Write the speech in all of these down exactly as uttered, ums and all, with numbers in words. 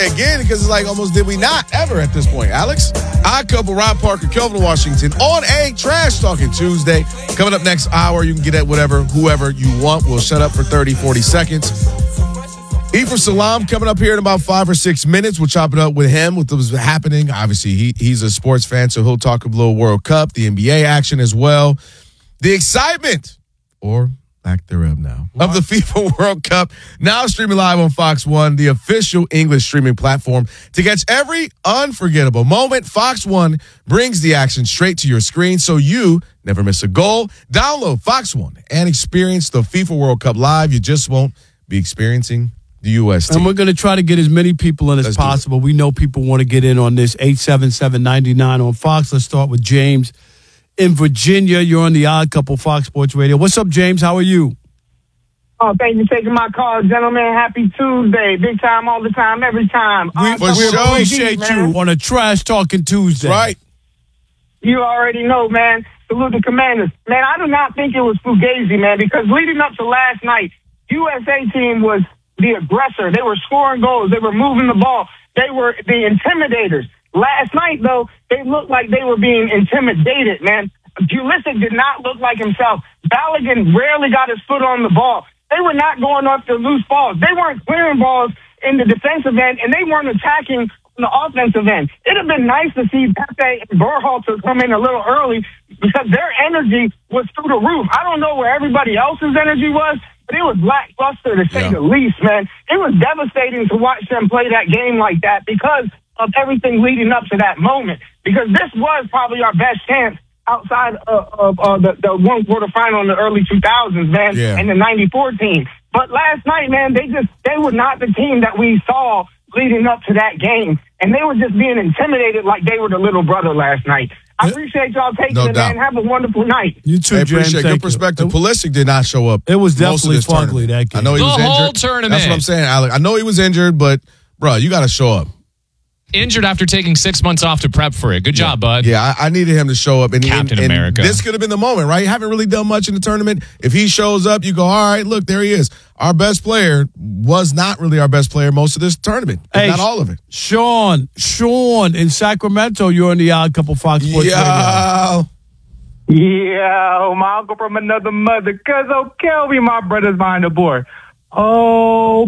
again because it's like almost did we not ever at this point, Alex? Odd Couple, Rob Parker, Kelvin Washington on a Trash Talking Tuesday. Coming up next hour, you can get at whatever, whoever you want. We'll shut up for thirty, forty seconds. Ephraim Salaam coming up here in about five or six minutes. We'll chop it up with him, with what was happening. Obviously, he, he's a sports fan, so he'll talk a little World Cup, the N B A action as well. The excitement, or lack thereof now, what? of the FIFA World Cup, now streaming live on Fox One, the official English streaming platform. To catch every unforgettable moment, Fox One brings the action straight to your screen so you never miss a goal. Download Fox One and experience the FIFA World Cup live. You just won't be experiencing the U S team. And we're going to try to get as many people in as Let's possible. We know people want to get in on this. eight seven seven, nine nine on Fox. Let's start with James in Virginia. You're on the Odd Couple Fox Sports Radio. What's up, James? How are you? Oh, thank you for taking my call, gentlemen. Happy Tuesday. Big time, all the time, every time. We, we sure appreciate deep, you on a Trash Talking Tuesday. Right. You already know, man. Salute the Commanders. Man, I do not think it was Fugazi, man, because leading up to last night, U S A team was the aggressor. They were scoring goals. They were moving the ball. They were the intimidators. Last night, though, they looked like they were being intimidated, man. Pulisic did not look like himself. Balogun rarely got his foot on the ball. They were not going after loose balls. They weren't clearing balls in the defensive end, and they weren't attacking on the offensive end. It would have been nice to see Pepe and Berhalter come in a little early because their energy was through the roof. I don't know where everybody else's energy was, but it was lackluster to say yeah. the least, man. It was devastating to watch them play that game like that because of everything leading up to that moment. Because this was probably our best chance outside of, of uh, the, the one quarterfinal in the early two thousands, man, yeah. and the ninety-four team. But last night, man, they just they were not the team that we saw leading up to that game, and they were just being intimidated like they were the little brother last night. I appreciate y'all taking no it, doubt. man. Have a wonderful night. You too, I James. appreciate your perspective. You. Pulisic did not show up. It was definitely fugly, that game. I know he the was whole injured. tournament. That's what I'm saying, Alec. I know he was injured, but, bro, you got to show up. Injured after taking six months off to prep for it. Good yeah. job, bud. Yeah, I, I needed him to show up. And, Captain and, and America. This could have been the moment, right? You haven't really done much in the tournament. If he shows up, you go, all right, look, there he is. Our best player was not really our best player most of this tournament, hey, not all of it. Sean, Sean in Sacramento, you're on the Odd Couple Fox Sports Yo. Radio. Yeah, my uncle from another mother, cuz O'Kelby, my brother's behind the board. Oh,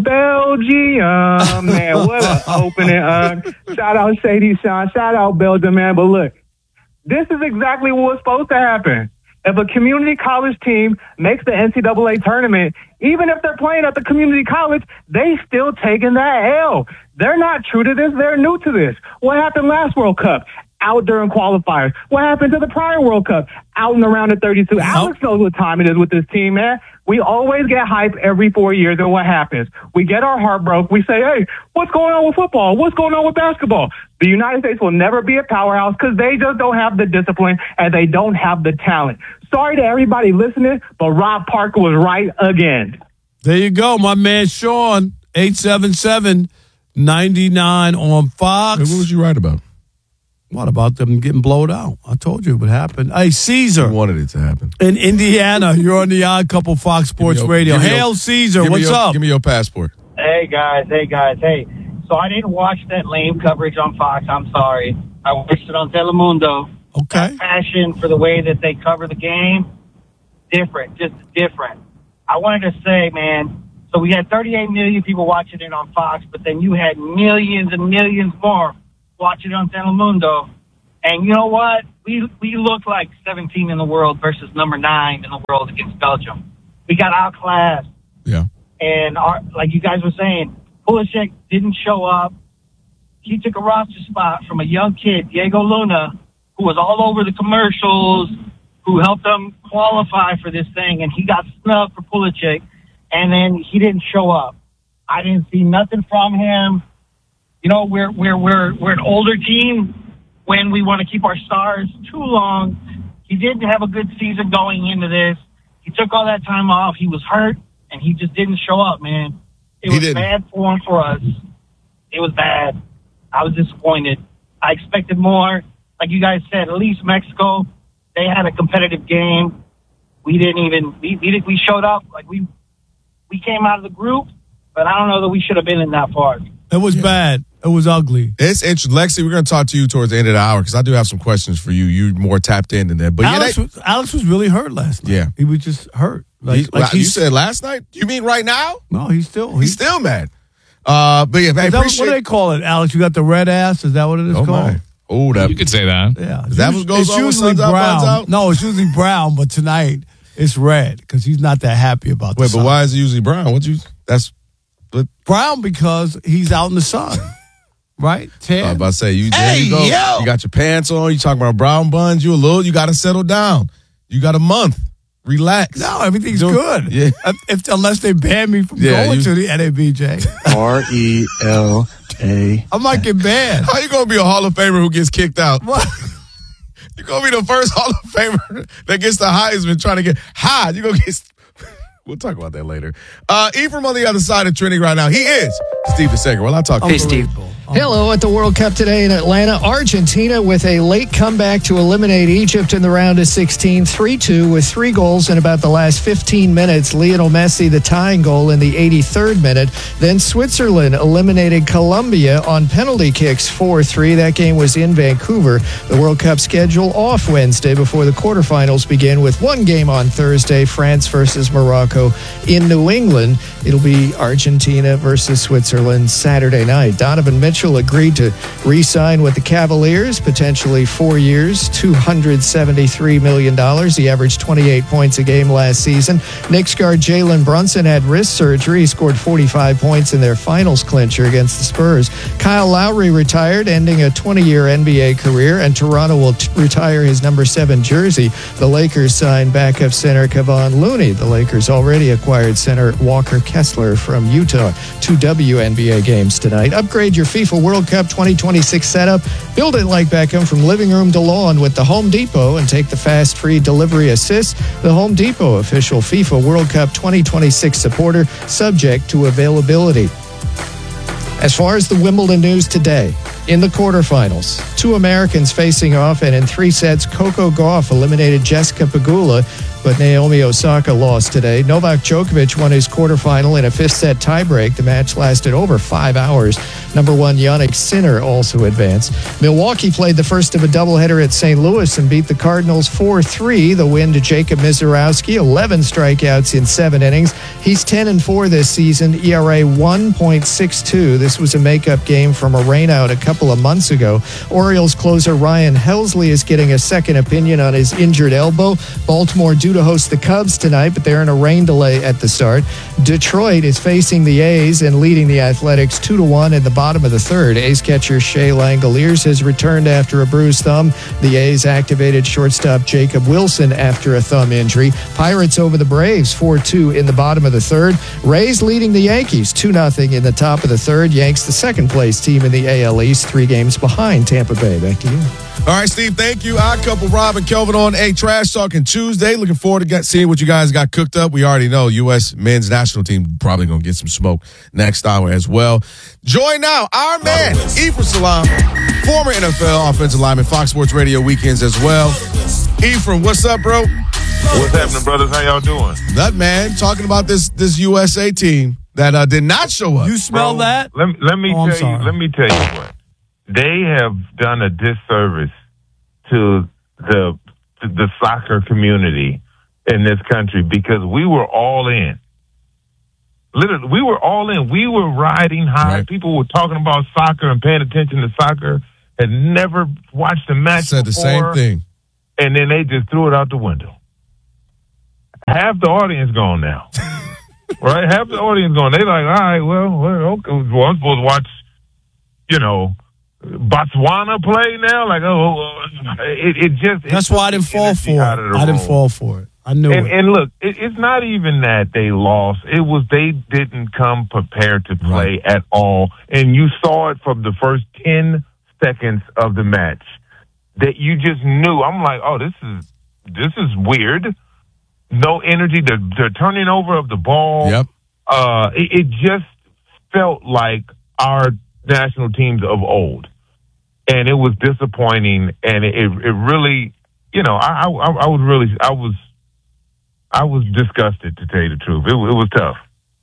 Belgium, man, what an opening. Uh, shout out Shady Sean, shout out Belgium, man. But look, this is exactly what's supposed to happen. If a community college team makes the N C double A tournament, even if they're playing at the community college, they still taking that L. They're not true to this. They're new to this. What happened last World Cup? Out during qualifiers. What happened to the prior World Cup? Out in the round of thirty-two. Alex knows what time it is with this team, man. We always get hype every four years, and what happens? We get our heart broke. We say, hey, what's going on with football? What's going on with basketball? The United States will never be a powerhouse because they just don't have the discipline and they don't have the talent. Sorry to everybody listening, but Rob Parker was right again. There you go, my man Sean, eight seven seven, nine nine on Fox. Hey, what was you right about? What about them getting blowed out? I told you it would happen. Hey, Caesar. I wanted it to happen. In Indiana, you're on the Odd Couple Fox Sports your, Radio. Hail your, Caesar, what's your, up? Give me your passport. Hey, guys. Hey, guys. Hey, so I didn't watch that lame coverage on Fox. I'm sorry. I watched it on Telemundo. Okay. That passion for the way that they cover the game, different, just different. I wanted to say, man, so we had thirty-eight million people watching it on Fox, but then you had millions and millions more watching it on Telemundo. And you know what? We we looked like seventeen in the world versus number nine in the world against Belgium. We got outclassed. Yeah. And our, like you guys were saying, Pulisic didn't show up. He took a roster spot from a young kid, Diego Luna, who was all over the commercials, who helped them qualify for this thing, and he got snubbed for Pulisic, and then he didn't show up. I didn't see nothing from him. You know, we're we're we're we're an older team when we want to keep our stars too long. He didn't have a good season going into this. He took all that time off. He was hurt, and he just didn't show up, man. It He was didn't. bad form for us. It was bad. I was disappointed. I expected more. Like you guys said, at least Mexico, they had a competitive game. We didn't even, we, we, we showed up, like we, we came out of the group, but I don't know that we should have been in that part. It was bad. It was ugly. It's interesting. Lexi, we're going to talk to you towards the end of the hour because I do have some questions for you. You're more tapped in than that. But Alex, yeah, they, was, Alex was really hurt last night. Yeah. He was just hurt. Like, he, like you said last night? You mean right now? No, he's still. He's, he's still mad. Uh, but yeah, man, that, what do they call it, Alex? You got the red ass? Is that what it is oh called? My. Oh, that. You could say that. Yeah. Is that what goes it's on with usually Suns Out, brown. Buns Out? No, it's usually brown, but tonight it's red because he's not that happy about the Wait, sun. but why is it usually brown? What you? That's but brown because he's out in the sun, right? Tan. I was about to say you. There Hey, you go. yo. You got your pants on. You talking about brown buns? You a little. You got to settle down. You got a month. Relax. No, everything's Do- good. Yeah. If, if- unless they ban me from Yeah, going you- to the N A B J, R E L A. I might get banned. How you gonna be a Hall of Famer who gets kicked out? What? You're gonna be the first Hall of Famer that gets the Heisman trying to get high. You're gonna get. We'll talk about that later. Uh, Ephraim on the other side of Trinity right now. He is Steve DeSager. Well, I'll talk. Hey, Steve. Hello at the World Cup today in Atlanta. Argentina with a late comeback to eliminate Egypt in the round of sixteen, three two with three goals in about the last fifteen minutes. Lionel Messi, the tying goal in the eighty-third minute. Then Switzerland eliminated Colombia on penalty kicks four three. That game was in Vancouver. The World Cup schedule off Wednesday before the quarterfinals begin with one game on Thursday, France versus Morocco in New England. It'll be Argentina versus Switzerland Saturday night. Donovan Mitchell agreed to re-sign with the Cavaliers, potentially four years, two hundred seventy-three million dollars. He averaged twenty-eight points a game last season. Knicks guard Jalen Brunson had wrist surgery. He scored forty-five points in their finals clincher against the Spurs. Kyle Lowry retired, ending a twenty-year N B A career, and Toronto will t- retire his number seven jersey. The Lakers signed backup center Kevon Looney. The Lakers already acquired center Walker Kessler from Utah. Two W N B A games tonight. Upgrade your FIFA World Cup twenty twenty-six setup. Build it like Beckham from living room to lawn with the Home Depot and take the fast free delivery assist. The Home Depot, official FIFA World Cup twenty twenty-six supporter, subject to availability. As far as the Wimbledon news today, in the quarterfinals, two Americans facing off, and in three sets, Coco Gauff eliminated Jessica Pegula, but Naomi Osaka lost today. Novak Djokovic won his quarterfinal in a fifth-set tiebreak. The match lasted over five hours. Number one, Yannick Sinner also advanced. Milwaukee played the first of a doubleheader at Saint Louis and beat the Cardinals four three. The win to Jacob Mizorowski, eleven strikeouts in seven innings. He's ten and four this season, E R A one point six two. This was a makeup game from a rainout a couple of months ago. Orioles closer Ryan Helsley is getting a second opinion on his injured elbow. Baltimore due to host the Cubs tonight, but they're in a rain delay at the start. Detroit is facing the A's and leading the Athletics two to one in the bottom of the third. A's catcher Shea Langoliers has returned after a bruised thumb. The A's activated shortstop Jacob Wilson after a thumb injury. Pirates over the Braves four two in the bottom of the third. Rays leading the Yankees two nothing in the top of the third. Yanks the second place team in the A L East, three games behind Tampa Bay. Back to you. All right, Steve, thank you. Odd Couple, Rob and Kelvin on a Trash Talking Tuesday. Looking forward to get, seeing what you guys got cooked up. We already know U S men's national team probably going to get some smoke next hour as well. Join now our man, Ephraim Salaam, former N F L offensive lineman, Fox Sports Radio weekends as well. Ephraim, what's up, bro? What's happening, brothers? How y'all doing? Nut, man. Talking about this this U S A team that uh, did not show up. You smell Bro, that? Let, let me Oh, I'm tell sorry. you. Let me tell you what. They have done a disservice to the to the soccer community in this country because we were all in. Literally, we were all in. We were riding high. Right. People were talking about soccer and paying attention to soccer. Had never watched a match Said the before, same thing. and then they just threw it out the window. Half the audience gone now. Right? Half the audience gone. They like, all right, well, well, okay. Well, I'm supposed to watch, you know, Botswana play now. Like, oh, it, it just. That's it why I didn't fall energy for it. out of the I didn't room. fall for it. I knew And, it. and look, it, it's not even that they lost. It was they didn't come prepared to play Right. at all. And you saw it from the first ten seconds of the match that you just knew. I'm like, oh, this is this is weird. No energy. The, the turning over of the ball. Yep. Uh, it, it just felt like our national teams of old. And it was disappointing. And it, it really, you know, I, I, I was really, I was, I was disgusted, to tell you the truth. It, it was tough.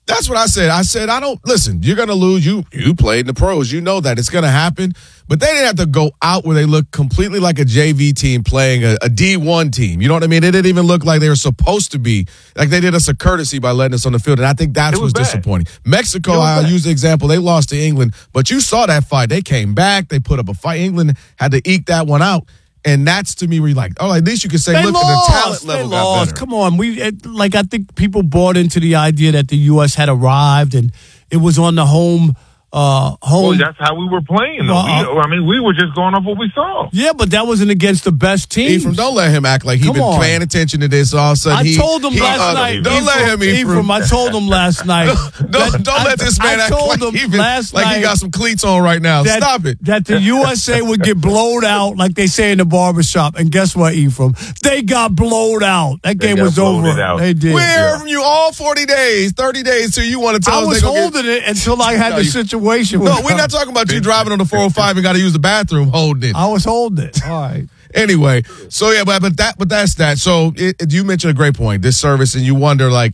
That's what I said. I said, I don't listen. You're going to lose. You you played in the pros. You know that it's going to happen. But they didn't have to go out where they look completely like a J V team playing a, a D one team. You know what I mean? It didn't even look like they were supposed to be. Like they did us a courtesy by letting us on the field. And I think that's what's disappointing. Mexico, I'll use the example. They lost to England. But you saw that fight. They came back. They put up a fight. England had to eke that one out. And that's to me where you're like, oh, at least you can say, they look, lost. at the talent level they got lost. better. Come on. we it, Like, I think people bought into the idea that the U S had arrived and it was on the home Uh, home. Well, that's how we were playing, though. Well, we, I mean, we were just going off what we saw. Yeah, but that wasn't against the best team. Ephraim, don't let him act like he's Come been on. paying attention to this all of a sudden. I he, told him he, last uh, night. Don't Ephraim, let him, Ephraim. Ephraim, I told him last night. don't that, don't I, let this man I act told like, him he been, last like night he got some cleats on right now. that, Stop it. That the U S A would get blowed out, like they say in the barbershop. And guess what, Ephraim? They got blowed out. That They game got was over. bloated out. They did. We heard from you all forty days, thirty days till you want to tell I us was they gonna holding get, it until I had No, the you- situation. No, with we're them. not talking about you driving on the four oh five and got to use the bathroom holding it. I was holding it. All right. Anyway, so yeah, but but that but that's that. So it, it- you mentioned a great point. This service, and you wonder like,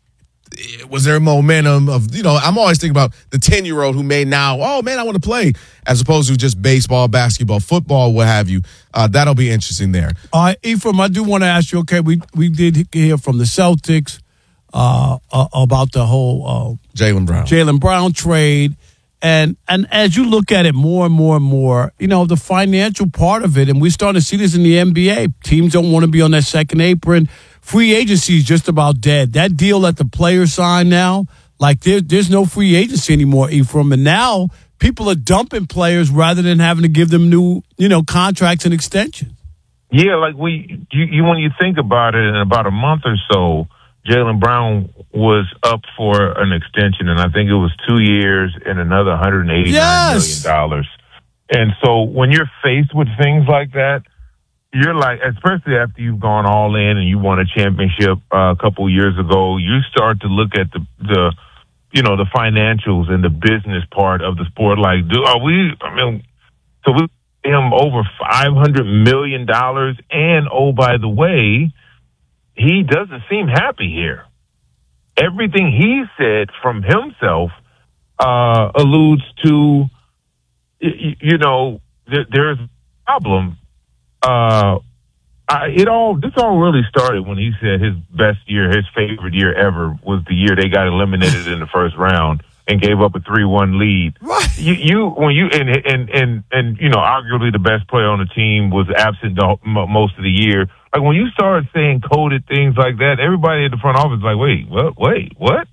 was there momentum of you know? I'm always thinking about the ten year old who may now, oh man, I want to play, as opposed to just baseball, basketball, football, what have you. Uh, that'll be interesting there. All right, Ephraim, I do want to ask you. Okay, we we did hear from the Celtics uh, uh, about the whole uh, Jaylen Brown. Jaylen Brown trade. And and as you look at it more and more and more, you know, the financial part of it, and we're starting to see this in the N B A. Teams don't want to be on that second apron. Free agency is just about dead. That deal that the players sign now, like there, there's no free agency anymore, Ephraim. And now people are dumping players rather than having to give them new, you know, contracts and extensions. Yeah, like we, you, you when you think about it, in about a month or so, Jaylen Brown was up for an extension, and I think it was two years and another one hundred eighty-nine Yes. million dollars. And so when you're faced with things like that, you're like, especially after you've gone all in and you won a championship uh, a couple years ago, you start to look at the, the, you know, the financials and the business part of the sport. Like, do are we? I mean, so we pay him over five hundred million dollars, and oh, by the way, he doesn't seem happy here. Everything he said from himself uh, alludes to, you, you know, there, there's a problem. Uh, I, it all this all really started when he said his best year, his favorite year ever, was the year they got eliminated in the first round and gave up a three one lead. Right. You, you when you and and and and you know, arguably the best player on the team was absent the, m- most of the year. Like when you start saying coded things like that, everybody at the front office is like, wait, what? Wait, what?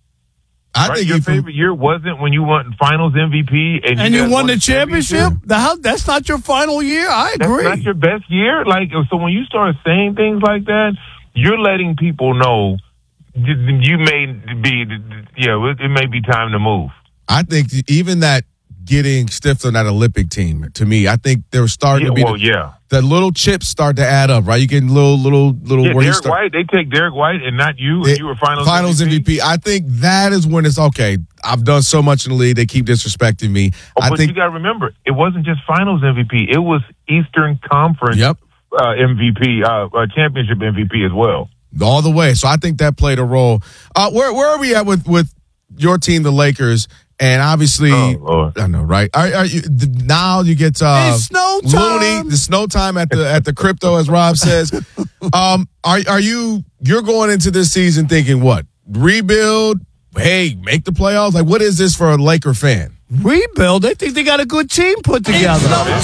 I Right? think Your Ephraim- favorite year wasn't when you won Finals M V P and, And you guys won the the championship? The hell, that's not your final year? I That's agree. not your best year. Like, so when you start saying things like that, you're letting people know you you may be, yeah, it, it may be time to move. I think even that getting stiffed on that Olympic team, to me, I think they were starting Yeah, to be well, the, yeah. the little chips start to add up, right? You get little, little, little. Yeah, where you Derek start, White, they take Derek White and not you, They- and you were finals, finals M V P. I think that is when it's okay. I've done so much in the league; they keep disrespecting me. Oh, I but think. you got to remember, it wasn't just finals M V P; it was Eastern Conference Yep. uh, M V P, uh, uh, championship M V P as well. all the way. So I think that played a role. Uh, where where are we at with with your team, the Lakers? And obviously, Oh, Lord. I know, right? Are, are you th- now you get uh, It's snow time. Looney, the snow time at the at the crypto, as Rob says. Um, are are you you're going into this season thinking what rebuild? Hey, make the playoffs. Like, what is this for a Laker fan? Rebuild. They think they got a good team put together.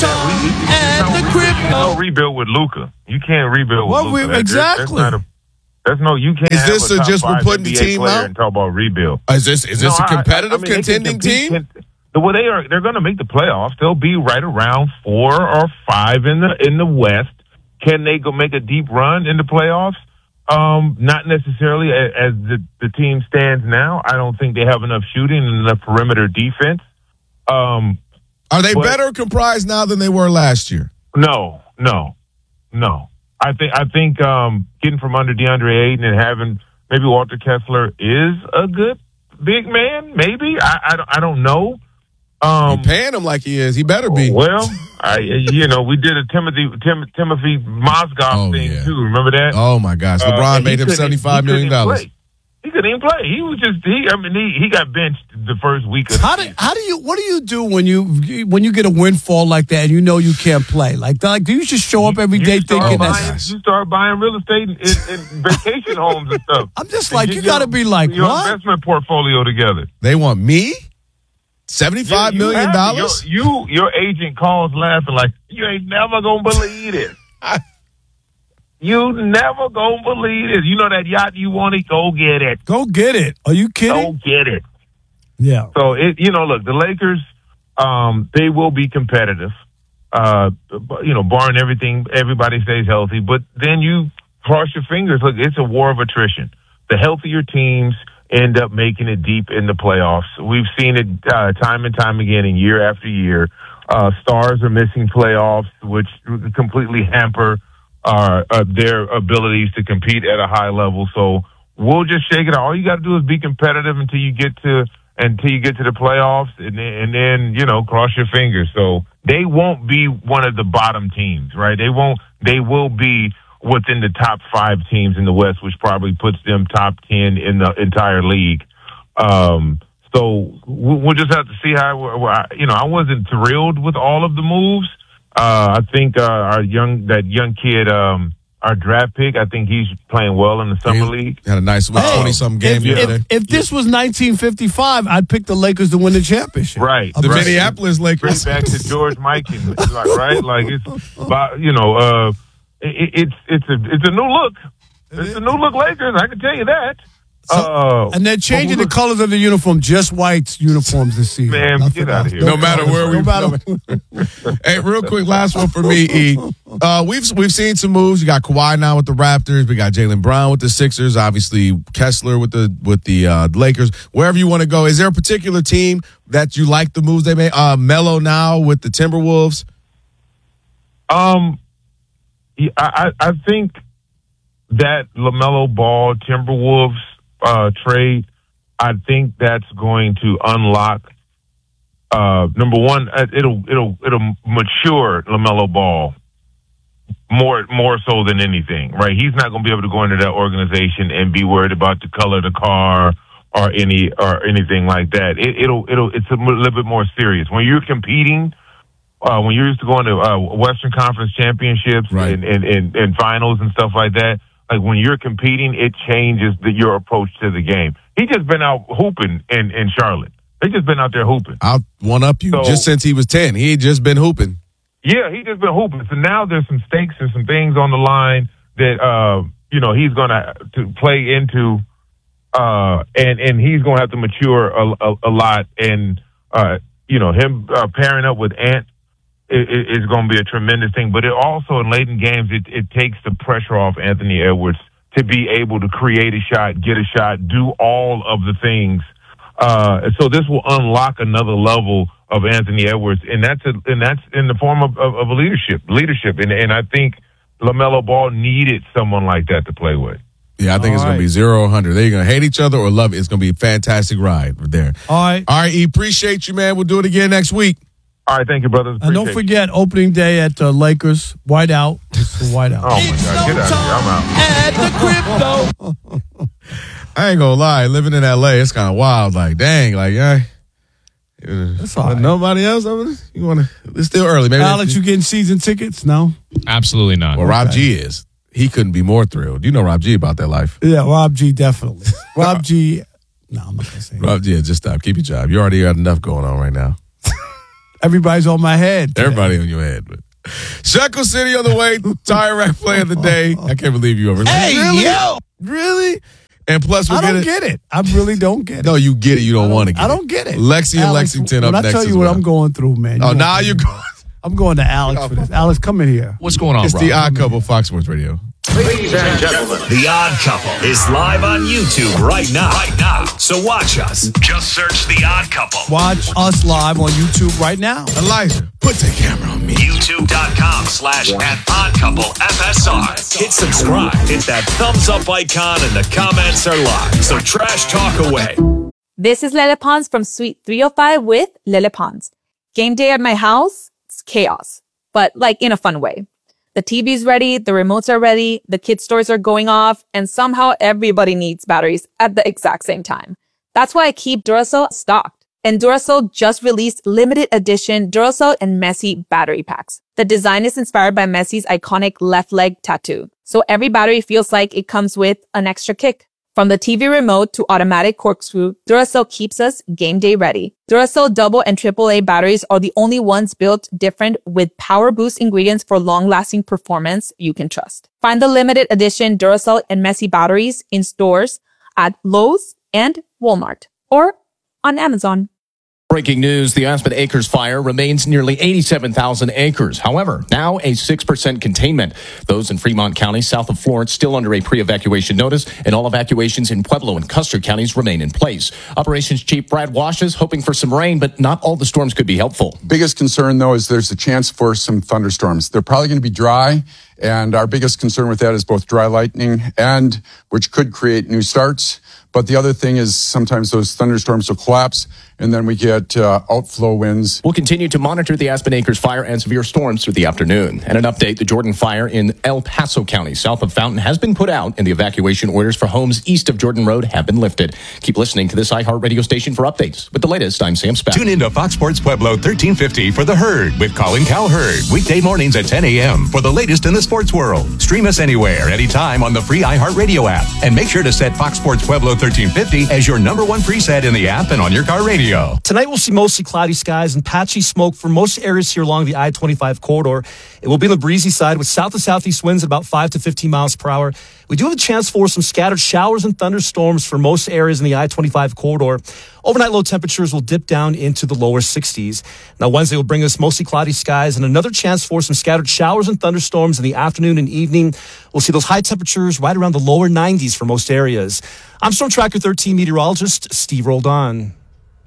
And the crypto. No rebuild with Luka. You can't rebuild with What Luka. we- exactly. That's, not a, that's no. You can't. Is have this a a top just we're five putting the N B A team player out? and talk about rebuild? Is this is this No, a I- competitive I mean, they can contending compete- team? can- Well, they are. They're going to make the playoffs. They'll be right around four or five in the in the West. Can they go make a deep run in the playoffs? Um, not necessarily as, as the the team stands now. I don't think they have enough shooting and enough perimeter defense. Um, Are they but- better comprised now than they were last year? no, no, no. I think I think um, getting from under DeAndre Ayton and having maybe Walter Kessler is a good big man. Maybe I I don't, I don't know. Um, You're paying him like he is. He better be. Well, I you know we did a Timothy Tim, Timothy Mozgov Oh, thing yeah. too. Remember that? Oh my gosh, Uh, LeBron and he made him couldn't- seventy five he million couldn't dollars. play. He couldn't even play. He was just he. I mean, he, he got benched the first week of the How do how do you what do you do when you when you get a windfall like that and you know you can't play? Like, like do you just show up every day you start thinking buying, that's you start buying real estate and, and, and vacation homes and stuff? I'm just And like, get you got to your- be like, your what? investment portfolio together. They want me? seventy-five You million have- dollars? You, you, your agent calls laughing like, you ain't never gonna believe it. You never gonna believe it. You know that yacht you wanted? Go get it. Go get it. Are you kidding? Go get it. Yeah. So it, you know, look, the Lakers, um, they will be competitive. Uh, you know, barring everything, everybody stays healthy. But then you cross your fingers. Look, it's a war of attrition. The healthier teams end up making it deep in the playoffs. We've seen it uh, time and time again, and year after year. Uh, stars are missing playoffs, which completely hamper uh, uh, their abilities to compete at a high level. So we'll just shake it out. All you got to do is be competitive until you get to until you get to the playoffs, and then, and then you know, cross your fingers. So they won't be one of the bottom teams, right? They won't. They will be within the top five teams in the West, which probably puts them top ten in the entire league. Um, so we'll just have to see how. You know, I wasn't thrilled with all of the moves. Uh, I think uh, our young that young kid, um, our draft pick, I think he's playing well in the summer league. Had a nice twenty-something game if, yesterday. if, if this was nineteen fifty-five, I'd pick the Lakers to win the championship. Right. The right. Minneapolis Lakers. Bring back to George Mikan, like, right? Like it's, about, you know, uh, it, it's it's a it's a new look. It's a new look Lakers. I can tell you that. So, uh, and they're changing the colors of the uniform, just white uniforms this season. Man, Nothing get out else. of here. No matter where we No matter. Hey, real quick, last one for me, E. Uh, we've we've seen some moves. You got Kawhi now with the Raptors. We got Jaylen Brown with the Sixers. Obviously, Kessler with the with the uh, Lakers. Wherever you want to go, is there a particular team that you like the moves they made? Uh, Melo now with the Timberwolves. Um, yeah, I I think that LaMelo Ball Timberwolves uh, trade, I think that's going to unlock. Uh, number one, it'll it'll it'll mature LaMelo Ball more more so than anything, right? He's not going to be able to go into that organization and be worried about the color of the car or any or anything like that. It, it'll it'll it's a little bit more serious when you're competing. Uh, when you're used to going to uh, Western Conference championships Right. and, and, and, and finals and stuff like that, like when you're competing, it changes the, your approach to the game. He just been out hooping in, in Charlotte. They just been out there hooping. I'll one up you. So- just since he was ten, he had just been hooping. Yeah, he just been hooping. So now there's some stakes and some things on the line that uh, you know he's gonna to play into, uh, and and he's gonna have to mature a, a, a lot. And uh, you know him uh, pairing up with Ant is, is going to be a tremendous thing. But it also in late in games, it, it takes the pressure off Anthony Edwards to be able to create a shot, get a shot, do all of the things. Uh, so this will unlock another level of Anthony Edwards, and that's a, and that's in the form of, of, of a leadership, leadership, and and I think LaMelo Ball needed someone like that to play with. Yeah, I think All it's going right. to be zero or one hundred. They're going to hate each other or love it. It's going to be a fantastic ride there. All right. All right, E, appreciate you, man. We'll do it again next week. All right, thank you, brothers. And don't Appreciate forget, opening day at uh, Lakers, white out. It's the white out. you. Oh my God, get out of here! I'm out. At the crypto. I ain't going to lie. Living in L A, it's kind of wild. Like, dang, like, yeah. That's all right. Nobody else over there? You want to? It's still early. Maybe Alex, you getting season tickets? No? Absolutely not. Well, Rob G is. He couldn't be more thrilled. You know Rob G about that life. Yeah, Rob G, definitely. Rob G, no, I'm not going to say that. Rob G, yeah, just stop. Keep your job. You already got enough going on right now. Everybody's on my head. today. Everybody on your head. But Shekel City on the way. Tire Rack play of the day. I can't believe you over. Hey, really? yo. Really? And plus, we'll I don't get it. get it. I really don't get it. No, you get it. You don't want to get it. I don't get it. Lexi and Alex, Lexington when up I next. tell you as what well. I'm going through, man. Oh, won't now believe you're it. going. I'm going to Alex for this. Alex, come in here. What's going on, It's Rob? the Odd Couple, Fox Sports Radio. Ladies and gentlemen, The Odd Couple is live on YouTube right now. Right now. So watch us. Just search The Odd Couple. Watch us live on YouTube right now. Elijah, put the camera on me. YouTube.com slash at Odd Couple F S R. Hit subscribe. Hit that thumbs up icon and the comments are live. So trash talk away. This is Lele Pons from Suite three oh five with Lele Pons. Game day at my house, it's chaos, but like in a fun way. The T V's ready, the remotes are ready, the kids' toys are going off, and somehow everybody needs batteries at the exact same time. That's why I keep Duracell stocked. And Duracell just released limited edition Duracell and Messi battery packs. The design is inspired by Messi's iconic left leg tattoo. So every battery feels like it comes with an extra kick. From the T V remote to automatic corkscrew, Duracell keeps us game day ready. Duracell double and triple A batteries are the only ones built different with power boost ingredients for long-lasting performance you can trust. Find the limited edition Duracell and Messi batteries in stores at Lowe's and Walmart or on Amazon. Breaking news, the Aspen Acres fire remains nearly eighty-seven thousand acres. However, now a six percent containment. Those in Fremont County, south of Florence, still under a pre-evacuation notice, and all evacuations in Pueblo and Custer counties remain in place. Operations Chief Brad Wash is hoping for some rain, but not all the storms could be helpful. Biggest concern, though, is there's a chance for some thunderstorms. They're probably going to be dry, and our biggest concern with that is both dry lightning and which could create new starts. But the other thing is sometimes those thunderstorms will collapse, and then we get uh, outflow winds. We'll continue to monitor the Aspen Acres fire and severe storms through the afternoon. And an update, the Jordan fire in El Paso County, south of Fountain, has been put out, and the evacuation orders for homes east of Jordan Road have been lifted. Keep listening to this iHeart radio station for updates. With the latest, I'm Sam Spack. Tune in to Fox Sports Pueblo thirteen fifty for The Herd with Colin Cowherd. Weekday mornings at ten a.m. for the latest in the sports world. Stream us anywhere, anytime on the free iHeart radio app. And make sure to set Fox Sports Pueblo thirteen fifty as your number one preset in the app and on your car radio. Tonight we'll see mostly cloudy skies and patchy smoke for most areas here along the I twenty-five corridor. It will be on the breezy side with south to southeast winds at about five to fifteen miles per hour. We do have a chance for some scattered showers and thunderstorms for most areas in the I twenty-five corridor. Overnight low temperatures will dip down into the lower sixties. Now Wednesday will bring us mostly cloudy skies and another chance for some scattered showers and thunderstorms in the afternoon and evening. We'll see those high temperatures right around the lower nineties for most areas. I'm Storm Tracker thirteen meteorologist Steve Roldan.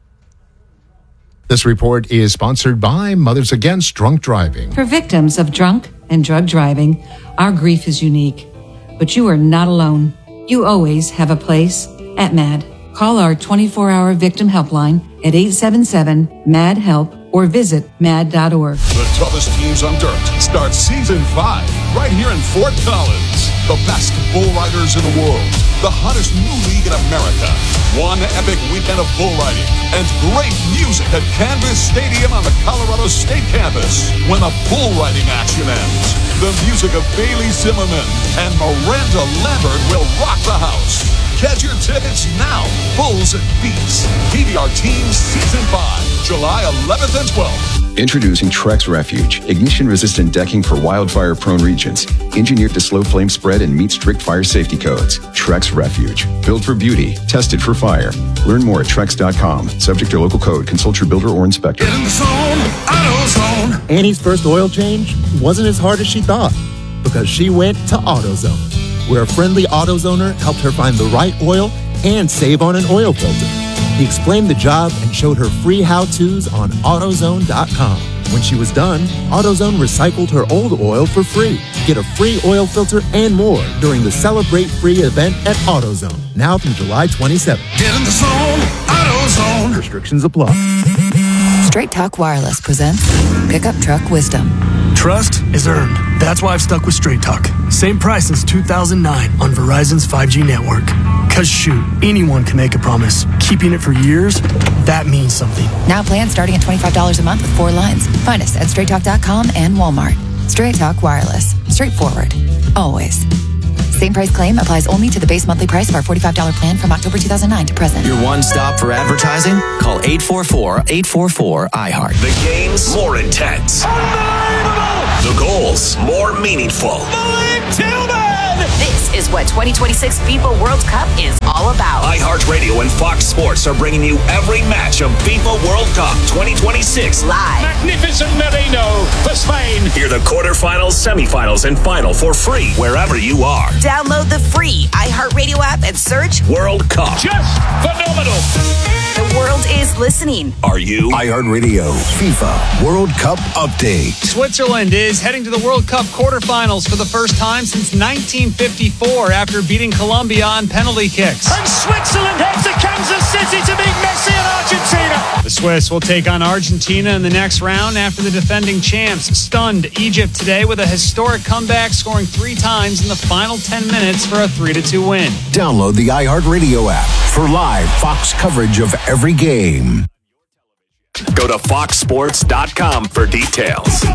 This report is sponsored by Mothers Against Drunk Driving. For victims of drunk and drug driving, our grief is unique. But you are not alone. You always have a place at MAD. Call our twenty-four hour victim helpline at eight seven seven M A D HELP or visit mad dot org. The toughest teams on dirt start season five right here in Fort Collins. The best bull riders in the world. The hottest new league in America. One epic weekend of bull riding and great music at Canvas Stadium on the Colorado State campus. When the bull riding action ends, the music of Bailey Zimmerman and Miranda Lambert will rock the house. Get your tickets now. Bulls and Beats. P B R Teams Season five, July eleventh and twelfth. Introducing Trex Refuge, ignition-resistant decking for wildfire-prone regions. Engineered to slow flame spread and meet strict fire safety codes. Trex Refuge. Built for beauty. Tested for fire. Learn more at trex dot com. Subject to local code. Consult your builder or inspector. Get in the zone. AutoZone. Annie's first oil change wasn't as hard as she thought because she went to AutoZone, where a friendly AutoZoner helped her find the right oil and save on an oil filter. He explained the job and showed her free how-tos on AutoZone dot com. When she was done, AutoZone recycled her old oil for free. Get a free oil filter and more during the Celebrate Free event at AutoZone, now through July twenty-seventh. Get in the zone. AutoZone. Restrictions apply. Straight Talk Wireless presents Pickup Truck Wisdom. Trust is earned. That's why I've stuck with Straight Talk. Same price since two thousand nine on Verizon's five G network. Cause shoot, anyone can make a promise. Keeping it for years, that means something. Now plans starting at twenty-five dollars a month with four lines. Find us at straight talk dot com and Walmart. Straight Talk Wireless. Straightforward. Always. Same price claim applies only to the base monthly price of our forty-five dollars plan from October two thousand nine to present. Your one stop for advertising? Call eight four four, eight four four, iHeart. The games more intense. The goals more meaningful. This is what twenty twenty-six FIFA World Cup is all about. iHeartRadio and Fox Sports are bringing you every match of FIFA World Cup twenty twenty-six live. Magnificent Merino for Spain. Hear the quarterfinals, semifinals, and final for free wherever you are. Download the free iHeartRadio app and search World Cup. Just phenomenal. The world is listening. Are you? iHeartRadio FIFA World Cup update. Switzerland is heading to the World Cup quarterfinals for the first time since nineteen fifty-four after beating Colombia on penalty kicks. And Switzerland heads to Kansas City to meet Messi and Argentina. The Swiss will take on Argentina in the next round after the defending champs stunned stunned Egypt today with a historic comeback, scoring three times in the final ten minutes for a three to two win. Download the iHeartRadio app for live Fox coverage of every game. Go to fox sports dot com for details.